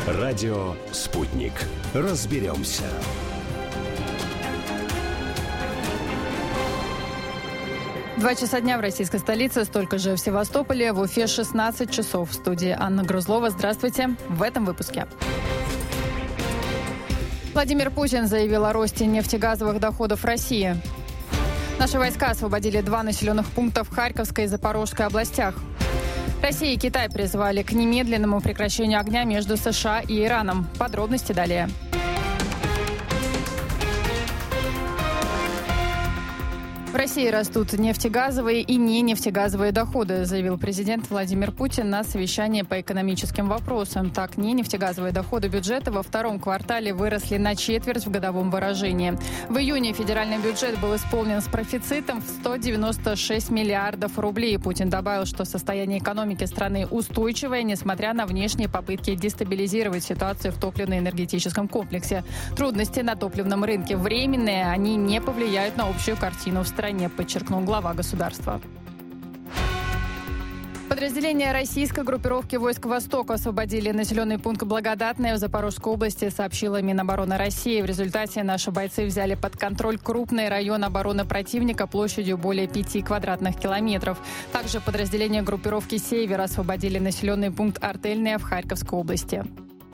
Радио «Спутник». Разберемся. Два часа дня в российской столице, столько же в Севастополе, в Уфе 16 часов. В студии Анна Грузлова. Здравствуйте. В этом выпуске. Владимир Путин заявил о росте нефтегазовых доходов России. Наши войска освободили 2 населенных пункта в Харьковской и Запорожской областях. Россия и Китай призвали к немедленному прекращению огня между США и Ираном. Подробности далее. В России растут нефтегазовые и ненефтегазовые доходы, заявил президент Владимир Путин на совещании по экономическим вопросам. Так, ненефтегазовые доходы бюджета во втором квартале выросли на четверть в годовом выражении. В июне федеральный бюджет был исполнен с профицитом в 196 миллиардов рублей. Путин добавил, что состояние экономики страны устойчивое, несмотря на внешние попытки дестабилизировать ситуацию в топливно-энергетическом комплексе. Трудности на топливном рынке временные, они не повлияют на общую картину в стране, подчеркнул глава государства. Подразделения российской группировки войск «Восток» освободили населенный пункт Благодатное в Запорожской области, сообщила Минобороны России. В результате наши бойцы взяли под контроль крупный район обороны противника площадью более 5 квадратных километров. Также подразделения группировки «Север» освободили населенный пункт Артельное в Харьковской области.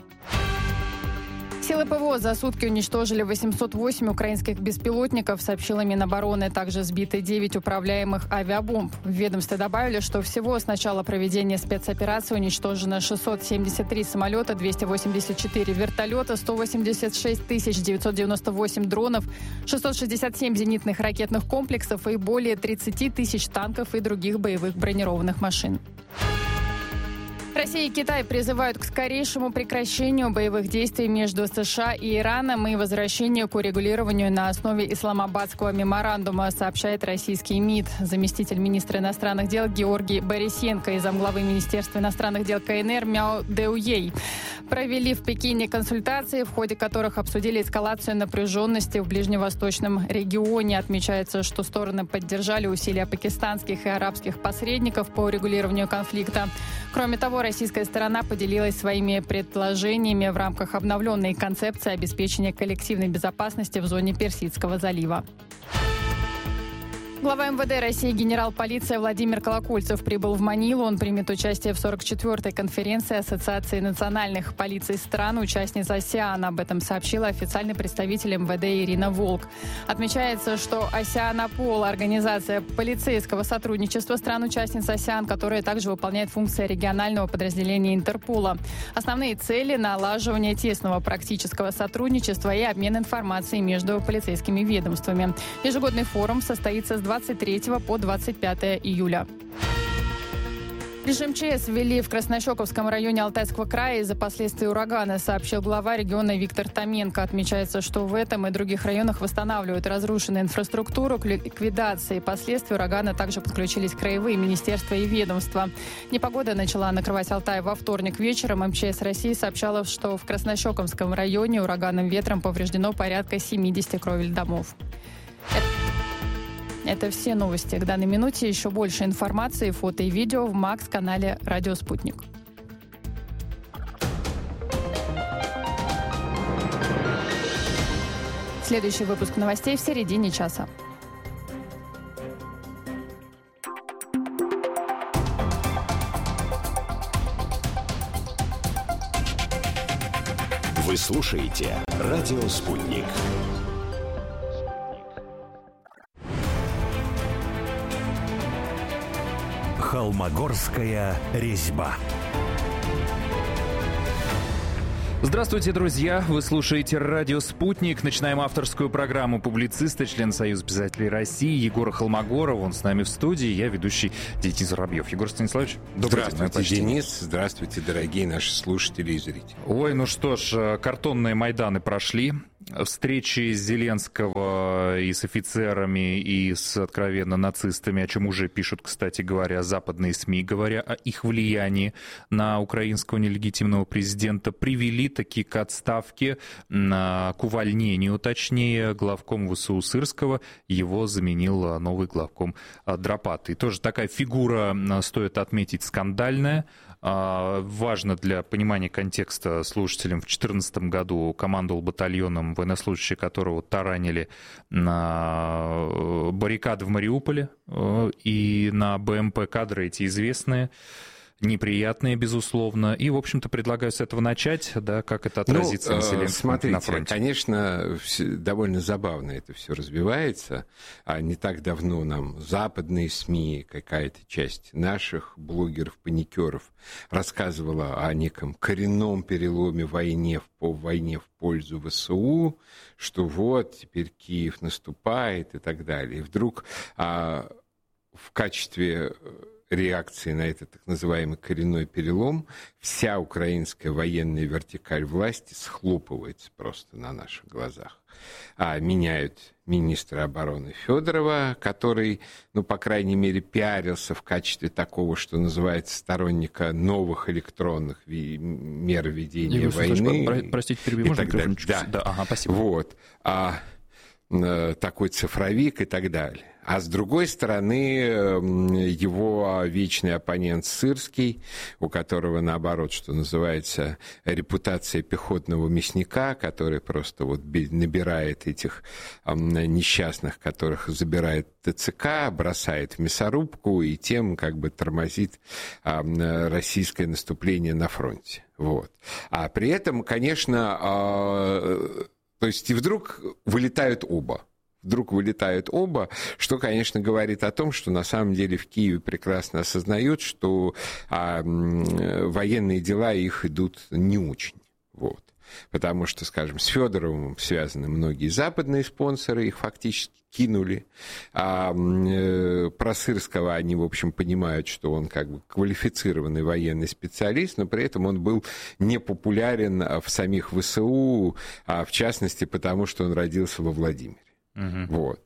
Силы ПВО за сутки уничтожили 808 украинских беспилотников, сообщила Минобороны. Также сбиты 9 управляемых авиабомб. В ведомстве добавили, что всего с начала проведения спецоперации уничтожено 673 самолета, 284 вертолета, 186 998 дронов, 667 зенитных ракетных комплексов и более 30 тысяч танков и других боевых бронированных машин. Россия и Китай призывают к скорейшему прекращению боевых действий между США и Ираном и возвращению к урегулированию на основе Исламабадского меморандума, сообщает российский МИД. Заместитель министра иностранных дел Георгий Борисенко и замглавы Министерства иностранных дел КНР Мяо Дэуей провели в Пекине консультации, в ходе которых обсудили эскалацию напряженности в ближневосточном регионе. Отмечается, что стороны поддержали усилия пакистанских и арабских посредников по урегулированию конфликта. Кроме того, российская сторона поделилась своими предложениями в рамках обновленной концепции обеспечения коллективной безопасности в зоне Персидского залива. Глава МВД России генерал полиции Владимир Колокольцев прибыл в Манилу. Он примет участие в 44-й конференции Ассоциации национальных полиций стран, участниц АСЕАН. Об этом сообщила официальный представитель МВД Ирина Волк. Отмечается, что АСЕАН-АПОЛ – организация полицейского сотрудничества стран-участниц АСЕАН, которая также выполняет функции регионального подразделения Интерпола. Основные цели – налаживание тесного практического сотрудничества и обмен информацией между полицейскими ведомствами. Ежегодный форум состоится с 23 по 25 июля. Режим ЧС ввели в Краснощековском районе Алтайского края из-за последствий урагана, сообщил глава региона Виктор Томенко. Отмечается, что в этом и других районах восстанавливают разрушенную инфраструктуру. К ликвидации последствий урагана также подключились краевые министерства и ведомства. Непогода начала накрывать Алтай во вторник вечером. МЧС России сообщала, что в Краснощековском районе ураганным ветром повреждено порядка 70 кровель домов. Это все новости к данной минуте. Еще больше информации, фото и видео в МАКС-канале «Радио Спутник». Следующий выпуск новостей в середине часа. Вы слушаете «Радио Спутник». Холмогорская резьба. Здравствуйте, друзья! Вы слушаете «Радио Спутник». Начинаем авторскую программу публициста, член Союза писателей России Егора Холмогорова. Он с нами в студии. Я ведущий Денис Воробьев. Егор Станиславович, добрый день. Здравствуйте, Денис. Здравствуйте, дорогие наши слушатели и зрители. Ой, ну что ж, картонные Майданы прошли. Встречи Зеленского и с офицерами, и с откровенно нацистами, о чем уже пишут, кстати говоря, западные СМИ, говоря о их влиянии на украинского нелегитимного президента, привели таки к отставке, к увольнению, точнее, главкома ВСУ Сырского. Его заменил новый главком Дропатый. Тоже такая фигура, стоит отметить, скандальная. Важно для понимания контекста слушателям, в 2014 году командовал батальоном, военнослужащие которого таранили на баррикады в Мариуполе, и на БМП кадры эти известные, неприятные, безусловно. И, в общем-то, предлагаю с этого начать, да, как это отразится на населении на фронте. Конечно, довольно забавно это все развивается. Не так давно нам западные СМИ, какая-то часть наших блогеров-паникеров рассказывала о неком коренном переломе в войне в пользу ВСУ, что вот, теперь Киев наступает и так далее. И вдруг в качестве реакции на этот так называемый коренной перелом вся украинская военная вертикаль власти схлопывается просто на наших глазах. Меняют министра обороны Федорова, который, по крайней мере, пиарился в качестве такого, что называется, сторонника новых электронных мер ведения войны. Простите, перебью, можно микрофон? Да. Спасибо. Вот. Такой цифровик и так далее. А с другой стороны, его вечный оппонент Сырский, у которого, наоборот, что называется, репутация пехотного мясника, который просто вот набирает этих несчастных, которых забирает ТЦК, бросает в мясорубку и тем как бы тормозит российское наступление на фронте. Вот. А при этом, конечно, то есть и вдруг вылетают оба. Что, конечно, говорит о том, что на самом деле в Киеве прекрасно осознают, что военные дела их идут не очень. Вот. Потому что, скажем, с Федоровым связаны многие западные спонсоры, их фактически кинули. Про Сырского они, в общем, понимают, что он как бы квалифицированный военный специалист, но при этом он был непопулярен в самих ВСУ, в частности, потому что он родился во Владимире. Вот.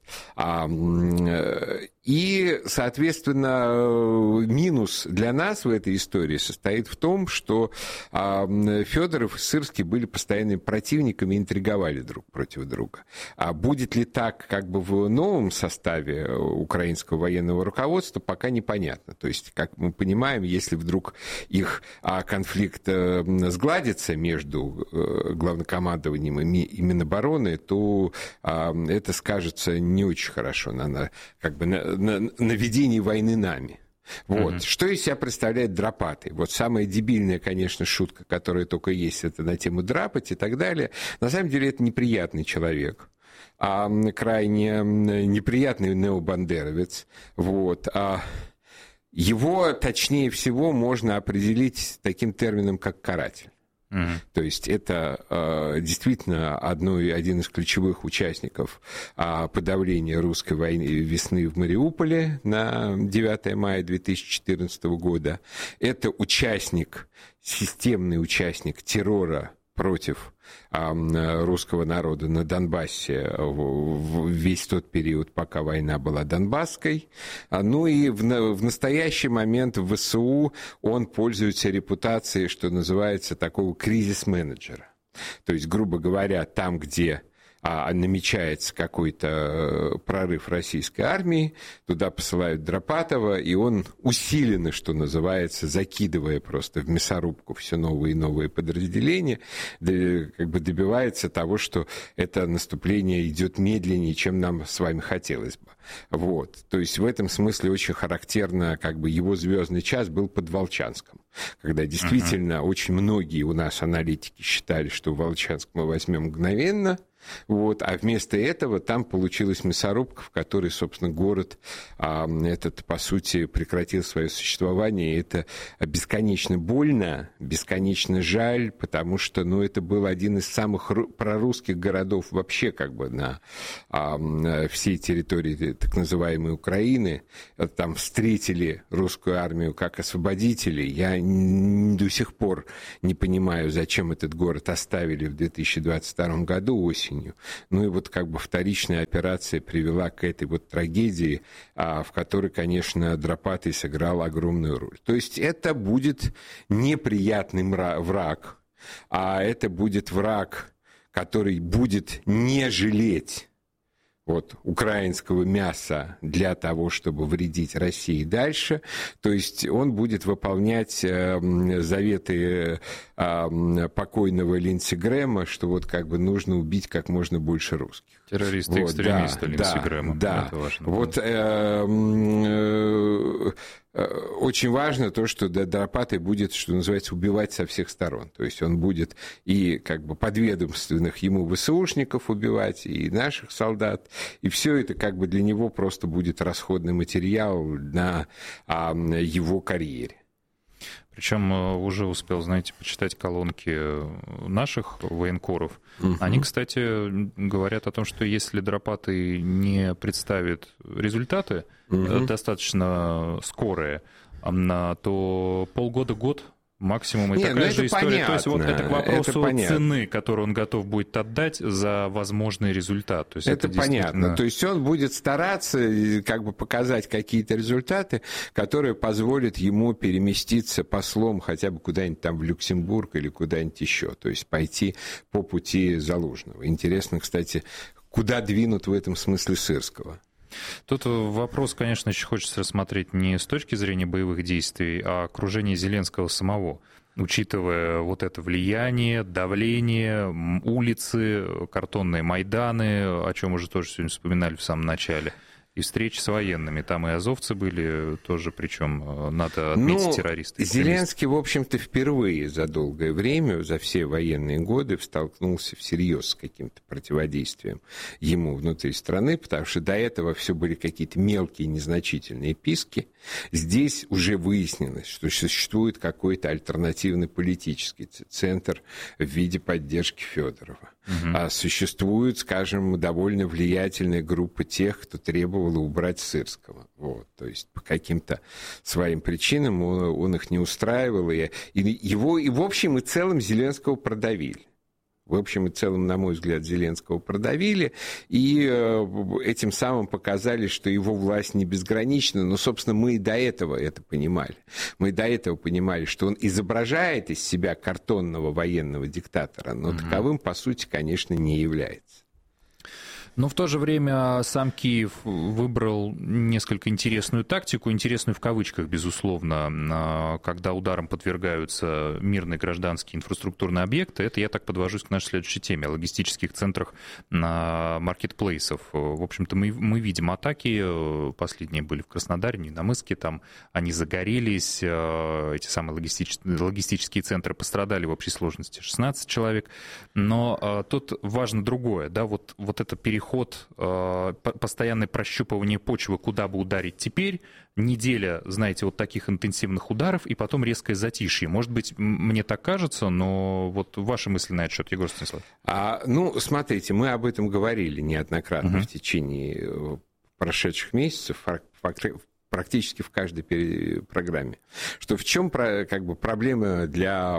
И, соответственно, минус для нас в этой истории состоит в том, что Федоров и Сырский были постоянными противниками и интриговали друг против друга. Будет ли так как бы в новом составе украинского военного руководства, пока непонятно. То есть, как мы понимаем, если вдруг их конфликт сгладится между главнокомандованием и Минобороны, то это скажется не очень хорошо на ведении войны нами. Вот. Что из себя представляет Драпатый? Вот самая дебильная, конечно, шутка, которая только есть, это на тему драпать и так далее. На самом деле это неприятный человек, крайне неприятный необандеровец. Вот. Его, точнее всего, можно определить таким термином, как каратель. То есть это действительно один из ключевых участников подавления русской весны в Мариуполе на 9 мая 2014 года. Это системный участник террора против русского народа на Донбассе весь тот период, пока война была донбасской. Ну и в настоящий момент в ВСУ он пользуется репутацией, что называется, такого кризис-менеджера. То есть, грубо говоря, там, где намечается какой-то прорыв российской армии, туда посылают Драпатова, и он усиленно, что называется, закидывая просто в мясорубку все новые и новые подразделения, как бы добивается того, что это наступление идет медленнее, чем нам с вами хотелось бы. Вот. То есть в этом смысле очень характерно, как бы его звездный час был под Волчанском, когда действительно очень многие у нас аналитики считали, что Волчанск мы возьмем мгновенно, вот, а вместо этого там получилась мясорубка, в которой, собственно, город этот, по сути, прекратил свое существование. И это бесконечно больно, бесконечно жаль, потому что, это был один из самых прорусских городов вообще как бы на всей территории так называемой Украины. Там встретили русскую армию как освободителей. Я до сих пор не понимаю, зачем этот город оставили в 2022 году осенью. Ну и вот как бы вторичная операция привела к этой вот трагедии, в которой, конечно, Драпатый сыграл огромную роль. То есть это будет неприятный враг, а это будет враг, который будет не жалеть вот, украинского мяса для того, чтобы вредить России дальше. То есть он будет выполнять заветы покойного Линдси Грэма, что вот как бы нужно убить как можно больше русских. Террористы и экстремисты Линдси Грэма. Да, вот очень важно то, что Дропатый будет, что называется, убивать со всех сторон. То есть он будет и как бы подведомственных ему ВСУшников убивать, и наших солдат. И все это как бы для него просто будет расходный материал на его карьере. Причем уже успел, знаете, почитать колонки наших военкоров. Они, кстати, говорят о том, что если Дропатый не представит результаты достаточно скорые, то полгода-год максимум. И такая же история. Понятно. То есть вот это к вопросу цены, которую он готов будет отдать за возможный результат. То есть это понятно. То есть он будет стараться как бы показать какие-то результаты, которые позволят ему переместиться послом хотя бы куда-нибудь там в Люксембург или куда-нибудь еще. То есть пойти по пути Залужного. Интересно, кстати, куда двинут в этом смысле Сырского. Тут вопрос, конечно, еще хочется рассмотреть не с точки зрения боевых действий, а окружения Зеленского самого, учитывая вот это влияние, давление, улицы, картонные Майданы, о чем уже тоже сегодня вспоминали в самом начале, и встречи с военными. Там и азовцы были тоже, причем надо отметить террористы. Зеленский, в общем-то, впервые за долгое время, за все военные годы, столкнулся всерьез с каким-то противодействием ему внутри страны, потому что до этого все были какие-то мелкие, незначительные писки. Здесь уже выяснилось, что существует какой-то альтернативный политический центр в виде поддержки Федорова. А существует, скажем, довольно влиятельная группа тех, кто требовал убрать Сырского. Вот. То есть по каким-то своим причинам он их не устраивал. И его, и в общем и целом, Зеленского продавили. В общем и целом, на мой взгляд, Зеленского продавили, и этим самым показали, что его власть не безгранична. Но, собственно, мы и до этого это понимали. Мы и до этого понимали, что он изображает из себя картонного военного диктатора, но таковым, по сути, конечно, не является. Но в то же время сам Киев выбрал несколько интересную тактику, интересную в кавычках, безусловно, когда ударом подвергаются мирные гражданские инфраструктурные объекты. Это я так подвожусь к нашей следующей теме, о логистических центрах маркетплейсов. В общем-то, мы видим атаки, последние были в Краснодаре, в Невиномысске, там они загорелись, эти самые логистические центры пострадали в общей сложности 16 человек. Но тут важно другое, да, вот это переход, постоянное прощупывание почвы, куда бы ударить теперь, неделя, знаете, вот таких интенсивных ударов, и потом резкое затишье. Может быть, мне так кажется, но вот ваши мысли на этот счет, Егор Станиславович. Смотрите, мы об этом говорили неоднократно в течение прошедших месяцев, практически в каждой программе, что в чем как бы проблема для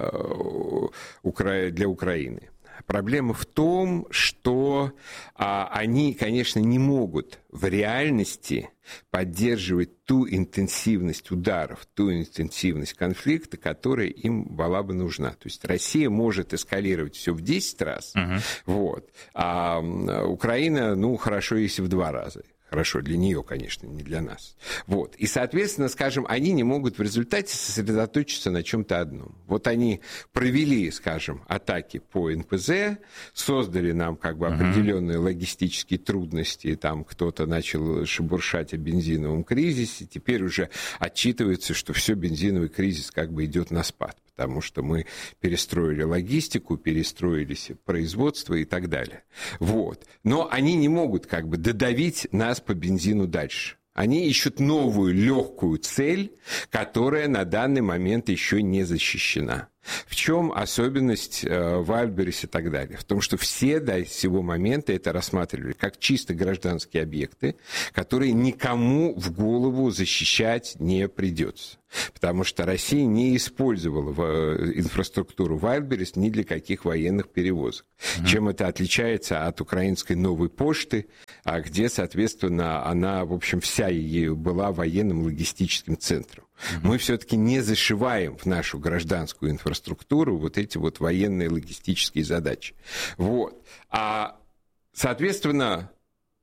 Украины. Проблема в том, что они, конечно, не могут в реальности поддерживать ту интенсивность ударов, ту интенсивность конфликта, которая им была бы нужна. То есть Россия может эскалировать все в 10 раз, а Украина, хорошо, если в 2 раза. Хорошо, для нее, конечно, не для нас. Вот. И, соответственно, скажем, они не могут в результате сосредоточиться на чем-то одном. Вот они провели, скажем, атаки по НПЗ, создали нам как бы определенные логистические трудности, там кто-то начал шебуршать о бензиновом кризисе, теперь уже отчитывается, что все, бензиновый кризис как бы идет на спад, потому что мы перестроили логистику, перестроили производство и так далее. Вот. Но они не могут как бы додавить нас по бензину дальше. Они ищут новую легкую цель, которая на данный момент еще не защищена. В чем особенность Вайлдберриса и так далее? В том, что все до сего момента это рассматривали как чисто гражданские объекты, которые никому в голову защищать не придется. Потому что Россия не использовала инфраструктуру Вайлдберрис ни для каких военных перевозок. Чем это отличается от украинской новой почты, где, соответственно, она, в общем, вся ее была военным логистическим центром. Мы все-таки не зашиваем в нашу гражданскую инфраструктуру вот эти вот военные логистические задачи. Вот. Соответственно,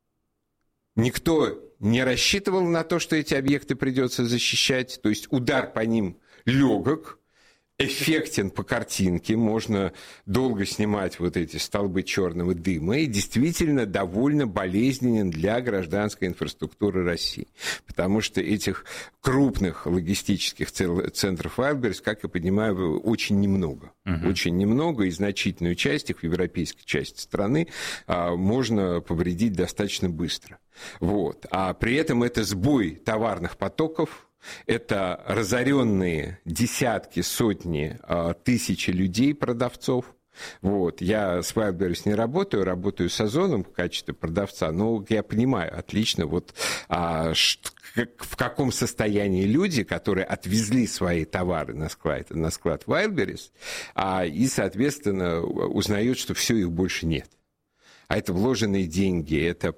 никто не рассчитывал на то, что эти объекты придется защищать, то есть удар по ним легок, эффектен по картинке, можно долго снимать вот эти столбы черного дыма и действительно довольно болезненен для гражданской инфраструктуры России. Потому что этих крупных логистических центров Wildberries, как я понимаю, очень немного. Очень немного, и значительную часть их в европейской части страны можно повредить достаточно быстро. Вот. А при этом это сбой товарных потоков, это разоренные десятки, сотни, тысячи людей, продавцов. Вот. Я с Wildberries не работаю, работаю с Озоном в качестве продавца, но я понимаю отлично, вот, в каком состоянии люди, которые отвезли свои товары на склад Wildberries, и, соответственно, узнают, что все, их больше нет. А это вложенные деньги, это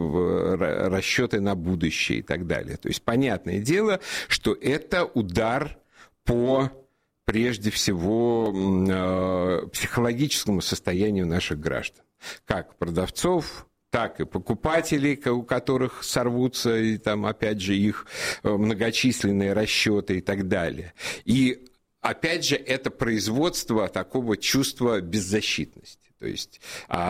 расчеты на будущее и так далее. То есть понятное дело, что это удар по, прежде всего, психологическому состоянию наших граждан. Как продавцов, так и покупателей, у которых сорвутся, и там, опять же, их многочисленные расчеты и так далее. И, опять же, это производство такого чувства беззащитности. То есть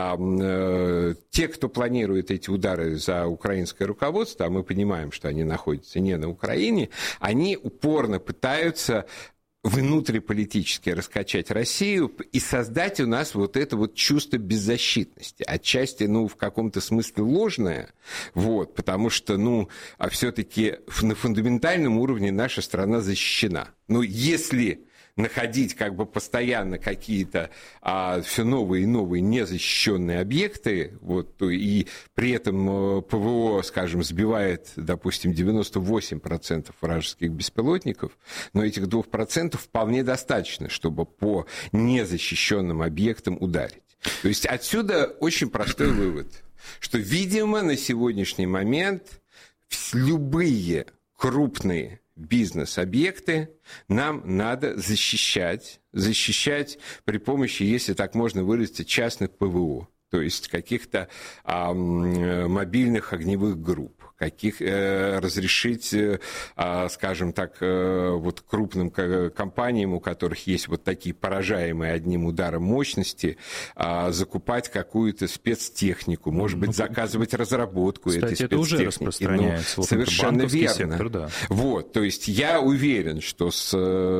те, кто планирует эти удары за украинское руководство, а мы понимаем, что они находятся не на Украине, они упорно пытаются внутриполитически раскачать Россию и создать у нас вот это вот чувство беззащитности. Отчасти, в каком-то смысле ложное, вот, потому что, все-таки на фундаментальном уровне наша страна защищена. Но если находить постоянно какие-то все новые и новые незащищенные объекты, вот, и при этом ПВО, скажем, сбивает, допустим, 98% вражеских беспилотников, но этих 2% вполне достаточно, чтобы по незащищенным объектам ударить. То есть отсюда очень простой вывод, что, видимо, на сегодняшний момент любые крупные бизнес-объекты нам надо защищать при помощи, если так можно выразиться, частных ПВО, то есть каких-то мобильных огневых групп, разрешить, скажем так, вот крупным компаниям, у которых есть вот такие поражаемые одним ударом мощности, закупать какую-то спецтехнику, может быть, заказывать разработку этой спецтехники. Это уже распространяется. Совершенно верно. Сектор, да. Вот, то есть я уверен, что с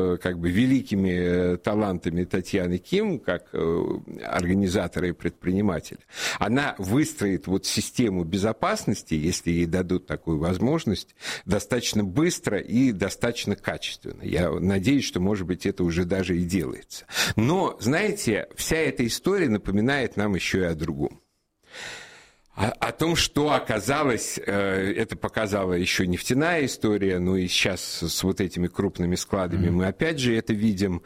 великими талантами Татьяны Ким, как организатора и предпринимателя, она выстроит вот систему безопасности, если ей дадут такую возможность, достаточно быстро и достаточно качественно. Я надеюсь, что, может быть, это уже даже и делается. Но, знаете, вся эта история напоминает нам еще и о другом. О том, что оказалось, это показала еще нефтяная история, но и сейчас с вот этими крупными складами мы опять же это видим,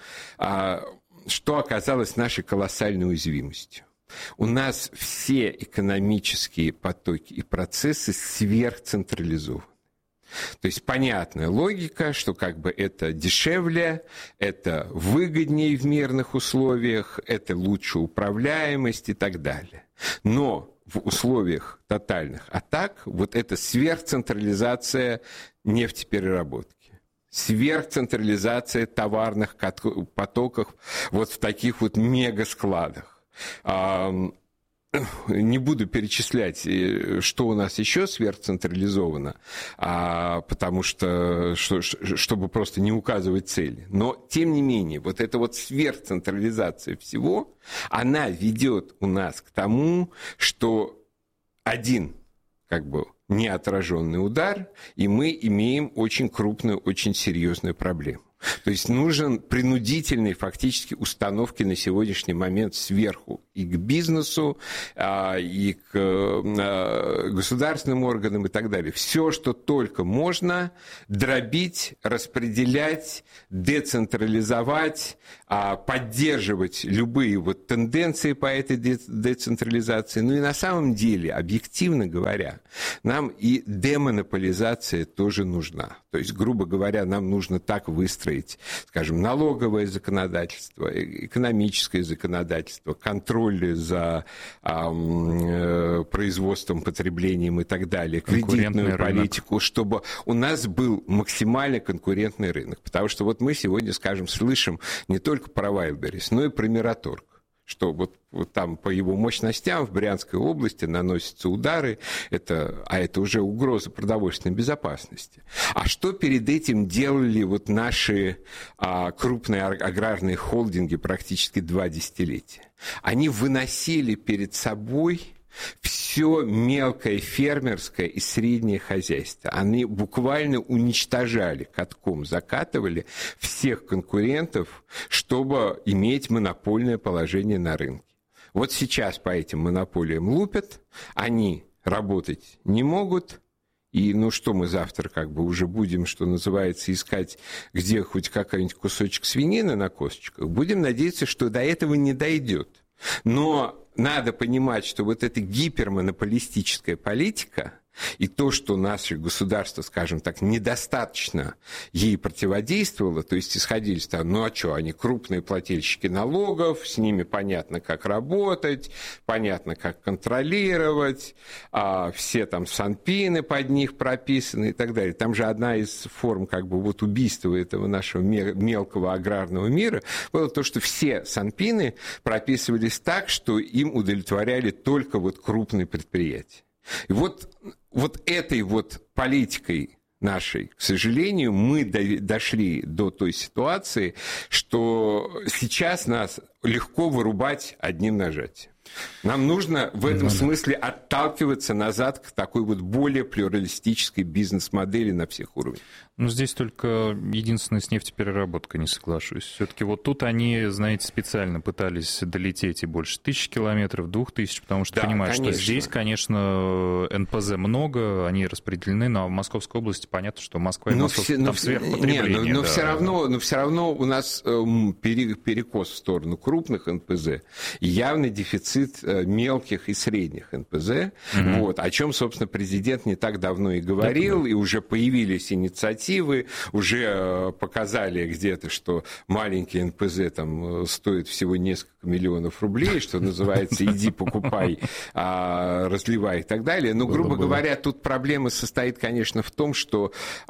что оказалось нашей колоссальной уязвимостью. У нас все экономические потоки и процессы сверхцентрализованы. То есть понятная логика, что это дешевле, это выгоднее в мирных условиях, это лучше управляемость и так далее. Но в условиях тотальных атак вот эта сверхцентрализация нефтепереработки, сверхцентрализация товарных потоков вот в таких вот мегаскладах. Не буду перечислять, что у нас еще сверхцентрализовано, потому что, чтобы просто не указывать цели. Но, тем не менее, вот эта вот сверхцентрализация всего, она ведет у нас к тому, что один, неотраженный удар, и мы имеем очень крупную, очень серьезную проблему. То есть нужен принудительной фактически установки на сегодняшний момент сверху и к бизнесу, и к государственным органам и так далее. Все, что только можно, дробить, распределять, децентрализовать, поддерживать любые вот тенденции по этой децентрализации. Ну и на самом деле, объективно говоря, нам и демонополизация тоже нужна. То есть, грубо говоря, нам нужно так выстроить, скажем, налоговое законодательство, экономическое законодательство, контроль контроль за производством, потреблением и так далее, кредитную политику, чтобы у нас был максимально конкурентный рынок. Потому что вот мы сегодня, скажем, слышим не только про Wildberries, но и про Мираторг, что вот там по его мощностям в Брянской области наносятся удары, это уже угроза продовольственной безопасности. А что перед этим делали вот наши крупные аграрные холдинги практически 2 десятилетия? Они выносили перед собой все мелкое фермерское и среднее хозяйство. Они буквально уничтожали, катком закатывали всех конкурентов, чтобы иметь монопольное положение на рынке. Вот сейчас по этим монополиям лупят, они работать не могут, и что мы завтра уже будем, что называется, искать, где хоть какой-нибудь кусочек свинины на косточках, будем надеяться, что до этого не дойдет. Но надо понимать, что вот эта гипермонополистическая политика и то, что наше государство, скажем так, недостаточно ей противодействовало, то есть исходили из того, они крупные плательщики налогов, с ними понятно, как работать, понятно, как контролировать, все там санпины под них прописаны и так далее. Там же одна из форм убийства этого нашего мелкого аграрного мира было то, что все санпины прописывались так, что им удовлетворяли только крупные предприятия. И вот этой политикой нашей, к сожалению, мы дошли до той ситуации, что сейчас нас легко вырубать одним нажатием. Нам нужно в этом смысле отталкиваться назад к такой более плюралистической бизнес-модели на всех уровнях. Здесь только единственное с нефтепереработкой не соглашусь. Все-таки тут они, знаете, специально пытались долететь и больше 1000 километров, 2000, потому что понимают, что здесь, конечно, НПЗ много, они распределены, но в Московской области понятно, что Москва и Москва там сверхпотребление. Но все равно у нас перекос в сторону крупных НПЗ и явный дефицит мелких и средних НПЗ, о чем, собственно, президент не так давно и говорил, и уже появились инициативы, уже показали где-то, что маленький НПЗ там стоит всего несколько миллионов рублей, что называется, иди покупай, разливай и так далее. Но, грубо говоря, тут проблема состоит, конечно, в том, что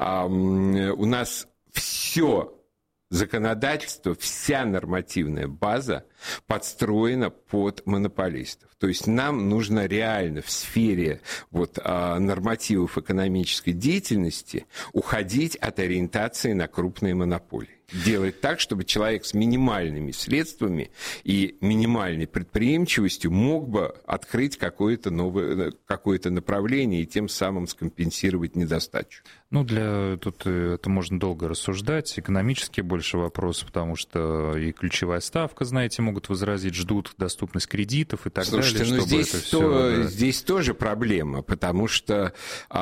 у нас все законодательство, вся нормативная база подстроена под монополистов. То есть нам нужно реально в сфере нормативов экономической деятельности уходить от ориентации на крупные монополии. Делать так, чтобы человек с минимальными средствами и минимальной предприимчивостью мог бы открыть какое-то направление и тем самым скомпенсировать недостачу. Тут это можно долго рассуждать. Экономически больше вопросов, потому что и ключевая ставка, знаете, могут возразить, ждут доступность кредитов и так далее. Слушайте, здесь тоже проблема, потому что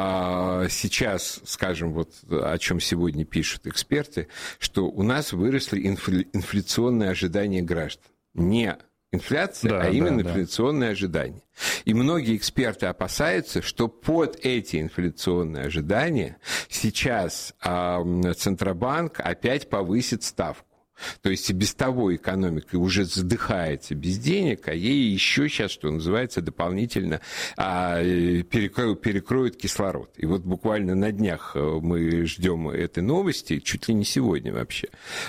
сейчас, скажем, о чем сегодня пишут эксперты, что у нас выросли инфляционные ожидания граждан. Не инфляция, именно инфляционные ожидания. И многие эксперты опасаются, что под эти инфляционные ожидания сейчас Центробанк опять повысит ставку. То есть и без того экономика уже задыхается без денег, а ей еще сейчас, что называется, дополнительно перекроют кислород. И буквально на днях мы ждем этой новости, чуть ли не сегодня вообще,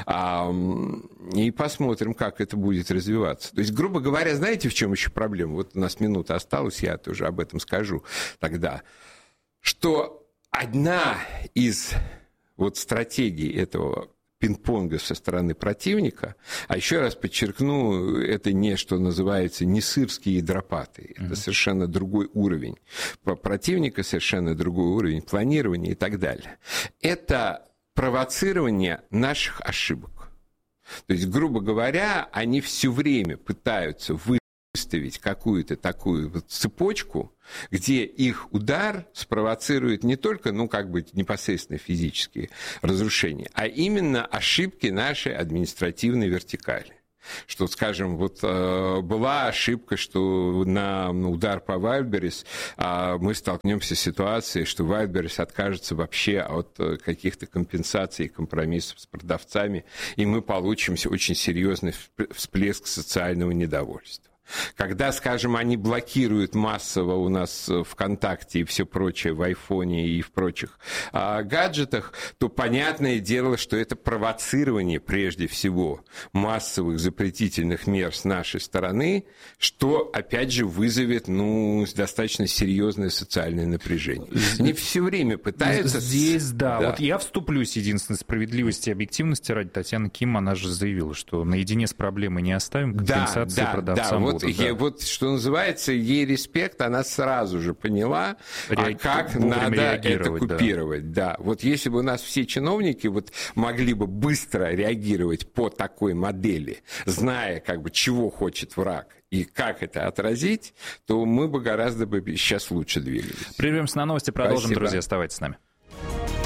и посмотрим, как это будет развиваться. То есть, грубо говоря, знаете, в чем еще проблема? У нас минута осталась, я тоже об этом скажу тогда, что одна из стратегий этого пинг-понга со стороны противника, а еще раз подчеркну, это не, что называется, не сырские ядропаты, это совершенно другой уровень противника, совершенно другой уровень планирования и так далее. Это провоцирование наших ошибок. То есть, грубо говоря, они все время пытаются выставить какую-то такую цепочку, где их удар спровоцирует не только, непосредственно физические разрушения, а именно ошибки нашей административной вертикали. Что, скажем, была ошибка, что на удар по Wildberries мы столкнемся с ситуацией, что Wildberries откажется вообще от каких-то компенсаций и компромиссов с продавцами, и мы получим очень серьезный всплеск социального недовольства. Когда, скажем, они блокируют массово у нас ВКонтакте и все прочее в айфоне и в прочих гаджетах, то понятное дело, что это провоцирование прежде всего массовых запретительных мер с нашей стороны, что, опять же, вызовет достаточно серьезное социальное напряжение. Они все время пытаются... Здесь, да. Вот я вступлюсь, единственной справедливости и объективности ради. Татьяна Ким, она же заявила, что наедине с проблемой не оставим, компенсации продавцам будут. Вот, что называется, ей респект, она сразу же поняла, как надо это купировать. Да. Вот если бы у нас все чиновники могли бы быстро реагировать по такой модели, зная, чего хочет враг, и как это отразить, то мы бы гораздо сейчас лучше двигались. Прервемся на новости, продолжим, друзья, оставайтесь с нами.